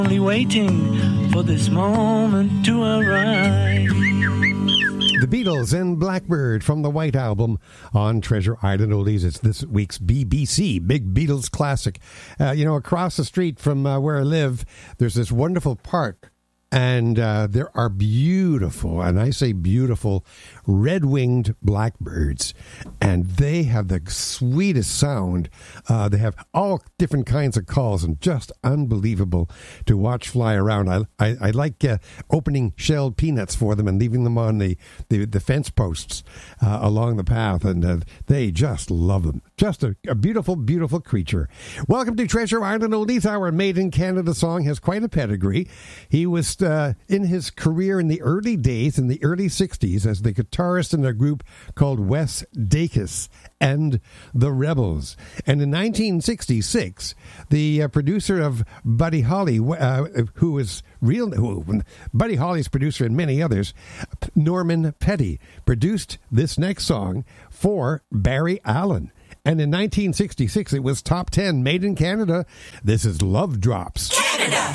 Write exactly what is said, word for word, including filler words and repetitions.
Only waiting for this moment to arrive. The Beatles and Blackbird from the White Album on Treasure Island Oldies. It's this week's B B C, Big Beatles Classic. Uh, you know, across the street from uh, where I live, there's this wonderful park. And uh, there are beautiful, and I say beautiful, red-winged blackbirds. And they have the sweetest sound. Uh, they have all different kinds of calls and just unbelievable to watch fly around. I I, I like uh, opening shelled peanuts for them and leaving them on the, the, the fence posts uh, along the path. And uh, they just love them. Just a, a beautiful, beautiful creature. Welcome to Treasure Island Oldies. Our Made in Canada song has quite a pedigree. He was uh, in his career in the early days, in the early sixties, as the guitarist in a group called Wes Dacus and the Rebels. And in nineteen sixty-six, the uh, producer of Buddy Holly, uh, who was real, who, Buddy Holly's producer and many others, Norman Petty, produced this next song for Barry Allen. And in nineteen sixty-six, it was top ten, made in Canada. This is Love Drops. Canada!